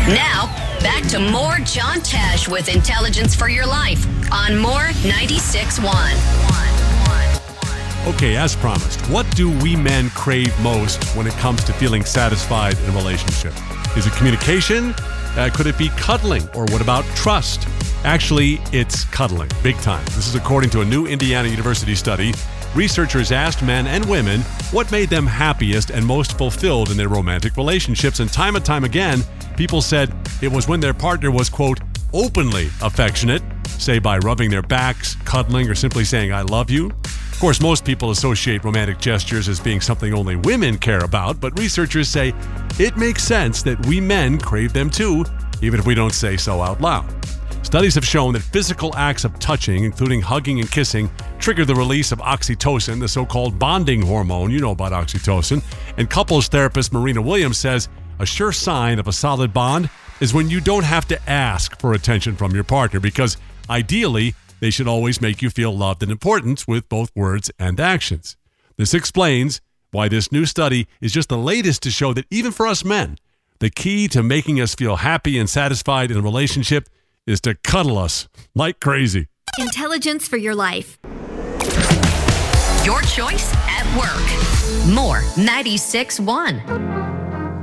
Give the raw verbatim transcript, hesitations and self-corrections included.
Now, back to more John Tesh with Intelligence for Your Life on More ninety-six point one. Okay, as promised, what do we men crave most when it comes to feeling satisfied in a relationship? Is it communication? Uh, could it be cuddling? Or what about trust? Actually, it's cuddling, big time. This is according to a new Indiana University study. Researchers asked men and women what made them happiest and most fulfilled in their romantic relationships, and time and time again, people said it was when their partner was, quote, openly affectionate, say by rubbing their backs, cuddling, or simply saying, I love you. Of course, most people associate romantic gestures as being something only women care about, but researchers say it makes sense that we men crave them too, even if we don't say so out loud. Studies have shown that physical acts of touching, including hugging and kissing, trigger the release of oxytocin, the so-called bonding hormone. You know about oxytocin. And couples therapist Marina Williams says a sure sign of a solid bond is when you don't have to ask for attention from your partner, because ideally, they should always make you feel loved and important with both words and actions. This explains why this new study is just the latest to show that even for us men, the key to making us feel happy and satisfied in a relationship is to cuddle us like crazy. Intelligence for Your Life. Your choice at work. More ninety-six point one.